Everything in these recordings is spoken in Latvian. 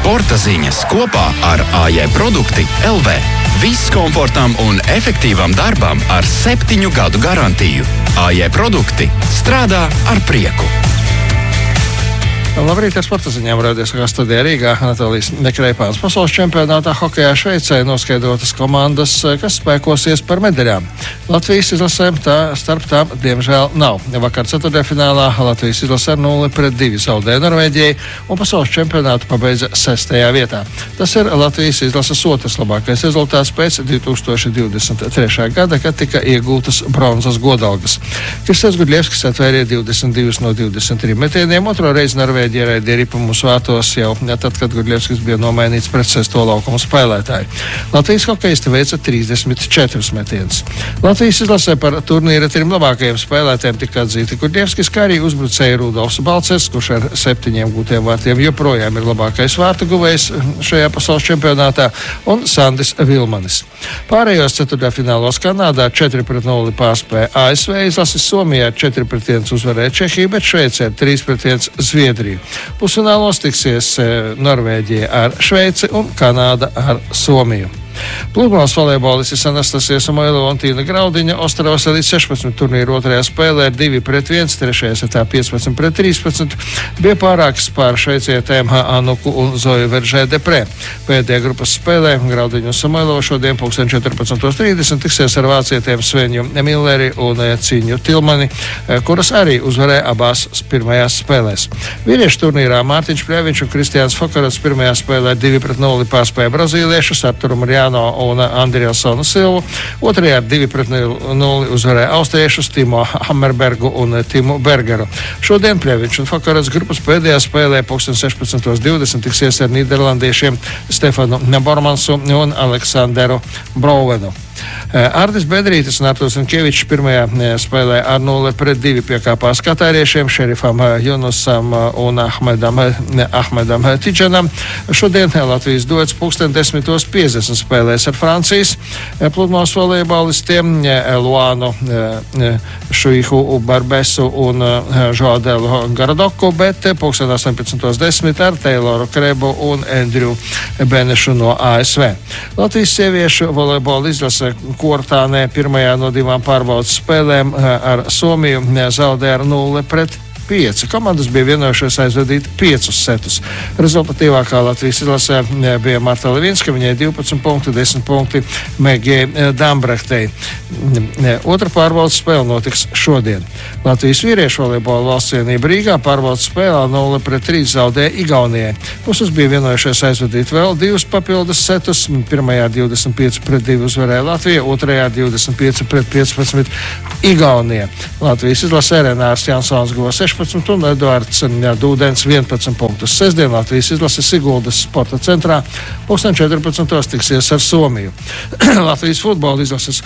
Sporta ziņas kopā ar AJ Produkti LV. Viss komfortam un efektīvam darbam ar 7 gadu garantiju. AJ Produkti strādā ar prieku. Labrīt, ar sporta ziņām radies kā studijā Rīgā. Natālijas Nekreipāns pasaules čempionātā hokejā Šveicē noskaidrotas komandas, kas spēkosies par medaļām. Latvijas izlasēm starp tām diemžēl nav. Vakar ceturtdaļfinālā Latvijas izlase ar 0-2 zaudēja Norvēģijai un pasaules čempionātu pabeidza 6. vietā. Tas ir Latvijas izlases otrs labākais rezultāts pēc 2023. gada, kad tika iegūtas bronzas godalgas. Kristians Gudļevskis atvērīja 22 no 23 metieniem, otro reizi Norvēģija ierēdīja ripumu svātos jau tad, kad Gudļevskis bija nomainīts pret 6. laukumu spēlētāju. Latvijas hokeisti veica 34 metienus. Latvijas izlasē par turnīra 3 labākajiem spēlētājiem tika atzīti Gudļevskis, kā arī uzbrucēja Rudolfs Balcers, kurš ar 7 gūtiem vārtiem joprojām ir labākais vārtu guvējs šajā pasaules čempionātā, un Sandis Vilmanis. Pārējos ceturtdaļfinālos Kanādā 4-0 pārspēja ASV izlases, Somijā 4-1 uzvarēja Čehiju, bet Šveicē 3-1 Zviedriju. Pusfinālos tiksies Norvēģija ar Šveici un Kanāda ar Somiju. Pludmales volejbolistis Anastasija Samoilova un Tīna Graudiņa Ostravas līdz 16 turnīru otrajā spēlē 2-1, trešajā setā 15-13 bija pārāks pār šveicietēm Anuku un Zoju Veržē-Deprē. Pēdējā grupas spēlē Graudiņa un Samoilova šodien 14:30 tiksies ar vācietēm Svenju Milleri un Ciņu Tilmani, kuras arī uzvarēja abās pirmajās spēlēs. Vīriešu turnīrā Mārtiņš Pļaviņš un Kristiāns Fokarats pirmajā spēlē 2-0 pārspēja brazīliešus Arturu Marjānu un Andrielsonu Silvu. Otrajā 2-0 uzvarēja austriešus Timo Hammerbergu un Timu Bergeru. Šodien Pļaviņš un Fokarats grupas pēdējā spēlē 16:20 tiksies ar nīderlandiešiem Stefanu Bormansu un Aleksanderu Brauvenu. Ardis Bedrītis un Arturs Rinkevičs pirmajā spēlē ar 0-2 piekāpās katāriešiem Šerifam Junusam un Ahmedam Tidžanam. Šodien Latvijas duets 10:50 spēlēs ar Francijas pludmales volejbolistiem Luānu Šuihu Barbesu un Žoadelu Garadoku, bet 18:10 ar Tayloru Krebu un Endriju Benešu no ASV. Latvijas sieviešu volejbola izlase Kortānē pirmajā no 2 pārbaudas spēlēm ar Somiju zaudēja ar 0-5. Komandas bija vienojušās aizvadīt 5 setus. Rezultatīvākā Latvijas izlasē bija Marta Levinska, viņai 12 punkti, 10 punkti Megijai Dambrechtei. Otra pārbaudas spēle notiks šodien. Latvijas vīriešu volejbola valsts cienība Rīgā pārbaudas spēlē 0-3 zaudēja Igaunijai. Puses bija vienojušies aizvadīt vēl 2 papildus setus. Pirmajā 25-2 uzvarēja Latvija, otrajā 25-15 Igaunija. Latvijas izlasē Renārs Jansons guva 16 un Eduards Dūdens 11 punktus. Sestdien Latvijas izlase Siguldas sporta centrā 14:00 tiksies ar Somiju. Latvijas futbola izlases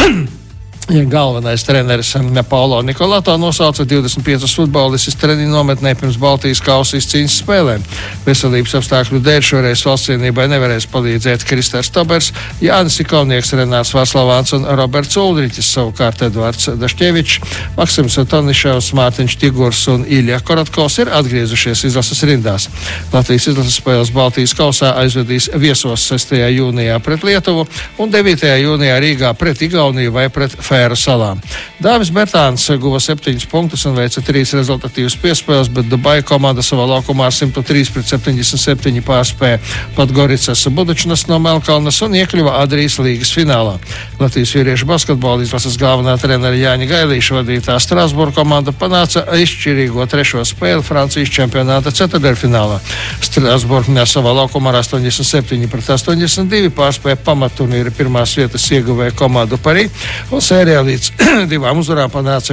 galvenais treneris Paulo Nikolato nosauca 25 futbolistus treniņu nometnē pirms Baltijas kausa izcīņas spēlēm. Veselības apstākļu dēļ šoreiz valsts cienībai nevarēs palīdzēt Kristers Tobers, Jānis Ikaunieks, Renārs Varslavāns un Roberts Uldriķis, savukārt Edvards Dašķevičs, Maksims Toniševs, Mārtiņš Tigurs un Ilja Korotkovs ir atgriezušies izlases rindās. Latvijas izlases spēles Baltijas kausā aizvedīs viesos 6. jūnijā pret Lietuvu un 9. jūnijā Rīgā pret Igauniju vai pret Fēru salām. Dāvis Bertāns guva 7 punktus un veica 3 rezultatīvas piespēles, bet Dubai komanda savā laukumā ar 103-77 pārspēja Podgoricas Budačnas no Melkalnes un iekļuva Adrijas līgas finālā. Latvijas vīriešu basketbola izlases galvenā trenera Jāņa Gailīša vadītā Strasbūra komanda panāca izšķirīgo 3. spēli Francijas čempionāta ceturtdaļfinālā. Strasbūra savā laukumā ar 87-82 pārspēja pamatturnīra pirmās vietas ieguvēja komandu Parī un sērijā līdz 2 uzvarām panāca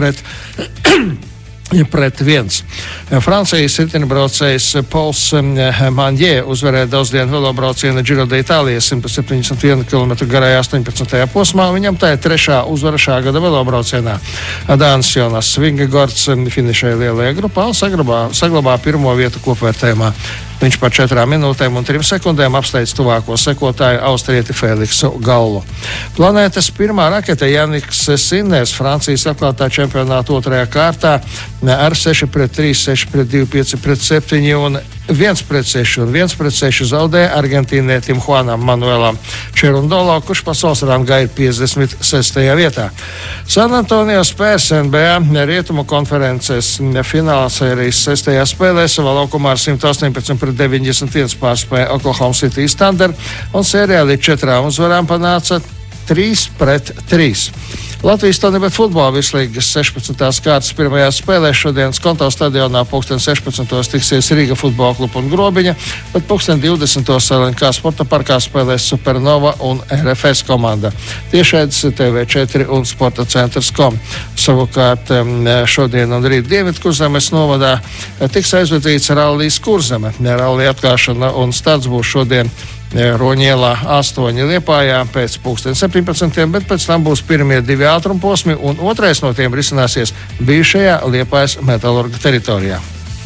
1-1. Francijas riteņbraucējs Pols Manjē uzvarēja daudzdienu velobrauciena Giro d'Italia 171 km garajā 18. posmā. Viņam tā ir 3. uzvara šā gada velobraucienā. Dānis Jonas Vingegords finišēja lielajā grupā un saglabā 1. vietu kopvērtējumā. Viņš par 4 minūtēm un 3 sekundēm apsteidz tuvāko sekotāju austrieti Feliksu Gallu. Planētas pirmā rakete Janiks Sinners Francijas atklātā čempionāta 2. kārtā ar 6-3, 6-2, 5-7 un 1-6 un 1-6 zaudēja argentīnietim Juanam Manuelam Čerundolo, kurš pasaules rangā ir 56. vietā. San Antonio Spurs NBA Rietumu konferences finālsērijas 6. spēlē savā laukumā ar 118-91 pārspēja Oklahoma City Thunder un sērijā līdz 4 uzvarām panāca 3-3. Latvijas Tonibet futbola virslīgas 16. kārtas pirmajā spēlē šodienas Konto stadionā 16. tiksies Rīga futbola kluba un Grobiņa, bet 20. Salenkā sporta parkā spēlēs Supernova un RFS komanda. Tiešaids TV4 un Sporta centrs.com. Savukārt šodien un rīt Dienvidkurzemes novadā tiks aizvedīts Rallijas Kurzeme. Rallija atklāšana un starts būs šodien Roņielā 8 Liepājā pēc 17, bet pēc tam būs pirmie 2 ātrumposmi, un otrais no tiem risināsies bijušajā Liepājas metalurga teritorijā.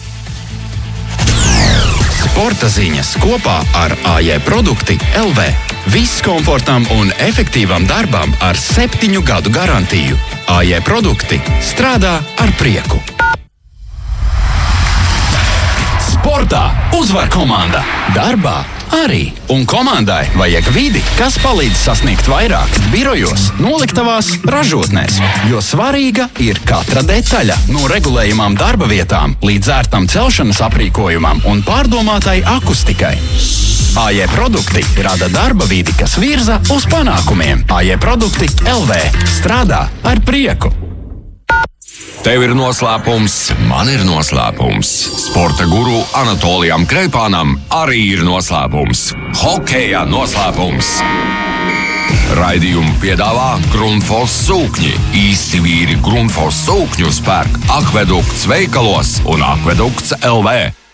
Sporta ziņas kopā ar AJ Produkti LV. Viss komfortam un efektīvam darbam ar 7 gadu garantiju. AJ Produkti strādā ar prieku. Sportā uzvar komanda, darbā arī. Un komandai vajag vidi, kas palīdz sasniegt vairāk birojos, noliktavās, ražotnēs. Jo svarīga ir katra detaļa, no regulējumām darba vietām līdz ērtam celšanas aprīkojumam un pārdomātai akustikai. AJ Produkti rada darba vidi, kas virza uz panākumiem. AJ Produkti LV strādā ar prieku. Tev ir noslēpums, man ir noslēpums. Sporta guru Anatolijam Kreipānam arī ir noslēpums. Hokeja noslēpums. Raidījumu piedāvā Grundfos sūkņi. Īsti vīri Grundfos sūkņus pērk Akvedukts veikalos un Akvedukts LV.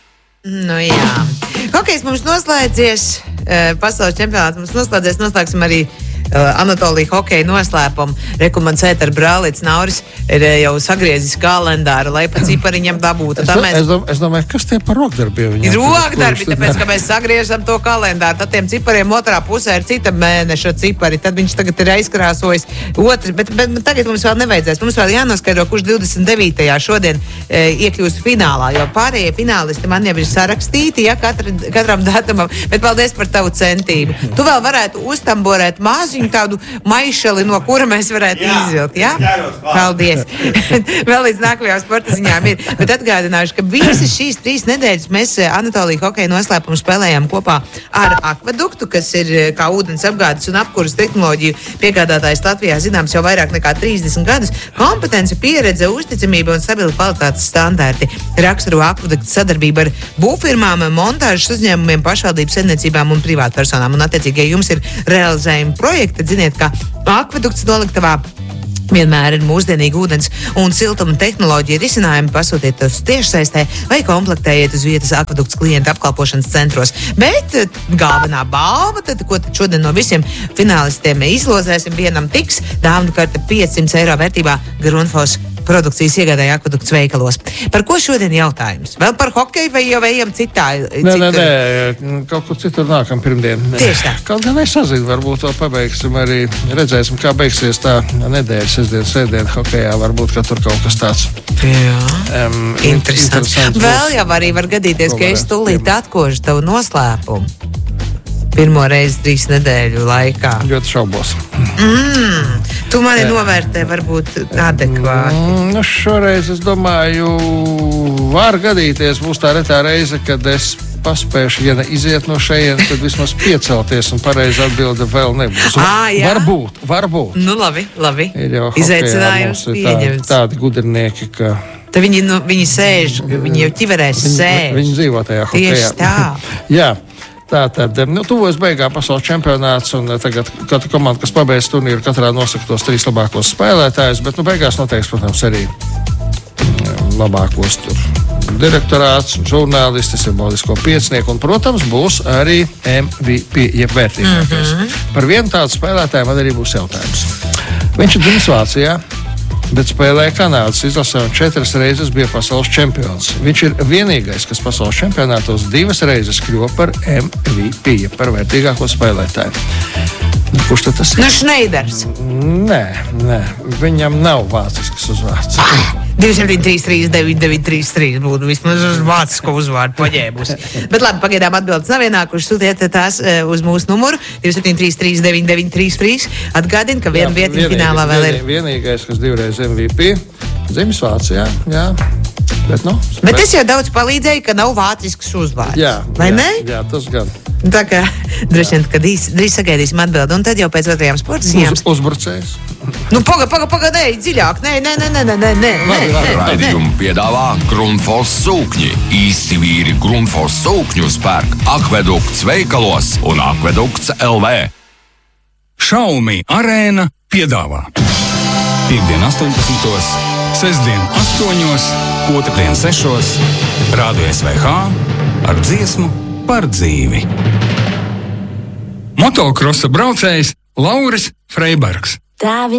Nu jā. Hokejs mums noslēdzies, pasaules čempionāts mums noslēdzies, noslēgsim arī Anatolija hokeja noslēpumu. Rekomendēt ar brālīts Nauris ir jau sagriezis kalendāru, lai pa cipariņam dabūtu. Es domāju, kas tie par rokdarbiem? Ir rokdarbi, tāpēc, ka mēs sagriežam to kalendāru. Tad tiem cipariem otrā pusē ir cita mēneša cipari. Tad viņš tagad ir aizkrāsojis otrs, bet tagad mums vēl nevajadzēs. Mums vēl jānoskaidro, kurš 29. šodien iekļūst finālā, jo pārējie finālisti man jau ir sarakstīti, ja, katram datumam. Bet paldies par tavu centību. Tu vēl varētu uztamborēt maziņu tādu maišeli, no kura mēs varētu izvilkt, jā? Paldies. Vēl līdz nākamajām sporta ziņām ir. Bet atgādināšu, ka visas šīs 3 nedēļas mēs Anatolija hokeja noslēpumu spēlējām kopā ar Akveduktu, kas ir kā ūdens apgādes un apkuras tehnoloģiju piegādātājs Latvijā zināms jau vairāk nekā 30 gadus. Kompetence, pieredze, uzticamība un stabili kvalitātes standarti raksturo Akveduktu sadarbība ar būvfirmām, montāžas uzņēmumiem, pašvaldības saimniecībām un privātpersonām. Un attiecīgi, ja jums ir realizējumi projekti, tad ziniet, ka Akvedukts noliktavā vienmēr ir mūsdienīgi ūdens un siltuma tehnoloģija risinājumi. Pasūtiet tos tiešsaistē vai komplektējiet uz vietas Akvedukts klienta apkalpošanas centros. Bet galvenā balva, ko tad šodien no visiem finālistiem izlozēsim, vienam tiks dāvanu karte 500 eiro vērtībā Grundfos produkcijas iegādāja Akvedukts veikalos. Par ko šodien jautājums? Vēl par hokeju vai jau ejam citā? Nē, kaut kur citur nākam pirmdien. Tieši tā. Kaut gan es sazinu, varbūt vēl pabeigsim arī, redzēsim, kā beigsies tā nedēļa, sēdien hokejā, varbūt, ka tur kaut kas tāds. Jā, interesants. Vēl jau arī var gadīties, ka es tūlīt atkožu tavu noslēpumu. Pirmo reizi 3 nedēļu laikā. Ļoti šaubos. Tu mani novērtē varbūt adekvāti. Šoreiz, es domāju, var gadīties, būs tā retā reize, kad es paspēšu, ja ne iziet no šejienes, tad vismaz piecelties, un pareizi atbilde vēl nebūs. Varbūt. Nu, labi. Ir jau izaicinājums pieņemts. Tādi gudrinieki, ka... Tad viņi sēž, viņi jau ķiverēs sēž. Viņi dzīvo tajā hokejā. Tieši tā. Jā. Tātad, tuvojas beigām pasaules čempionāts, un tagad katra komanda, kas pabeidz turnīru, katrā nosaka tos 3 labākos spēlētājus, bet beigās noteiks, protams, arī labākos tur direktorāts, žurnālisti, simbolisko piecinieku, un, protams, būs arī MVP, jeb vērtīgākais. Par vienu tādu spēlētāju man arī būs jautājums. Viņš ir dzimis Vācijā, bet spēlēja Kanādas izlasē un 4 reizes bija pasaules čempions. Viņš ir vienīgais, kas pasaules čempionātos 2 reizes kļuva par MVP, par vērtīgāko spēlētāju. Kurš tad tas ir? Šneiders. Nē, viņam nav vācisks uzvārds. 273-3933 būtu vismaz uz vācisko uzvārdu paņēmusi. Bet labi, pagaidām atbildes nav ienākuši. Sūtiet tās uz mūsu numuru 273-3933. Atgādina, ka viena vietiņa finālā vēl ir. Vienīgais, kas divreiz MVP, dzimis Vācijā, jā. Bet es jau daudz palīdzēju, ka nav vācisks uzvārds. Vai ne? Jā, tas gan. Tā kā droši vien, ka drīz sagaidīsim atbildi, un tad jau pēc otrajām sporta ziņām. Uzbrucējs. Paga, nē, dziļāk, nē. Raidījumu piedāvā Grundfos sūkņi. Īsti vīri Grundfos sūkņus pērk Akvedukts veikalos un Akvedukts LV. Xiaomi Arēna piedāvā Piektdien 18, sestdien 8, otrdien 6, Rādio SVH ar dziesmu par dzīvi. Motokrosa braucējs Lauris Freibergs.